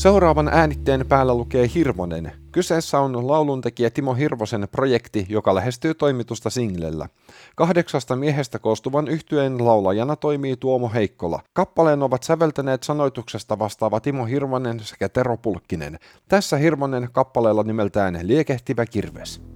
Seuraavan äänitteen päällä lukee Hirvonen. Kyseessä on lauluntekijä Timo Hirvosen projekti, joka lähestyy toimitusta singlellä. 8 miehestä koostuvan yhtyeen laulajana toimii Tuomo Heikkola. Kappaleen ovat säveltäneet sanoituksesta vastaava Timo Hirvonen sekä Tero Pulkkinen. Tässä Hirvonen kappaleella nimeltään Liekehtivä kirves.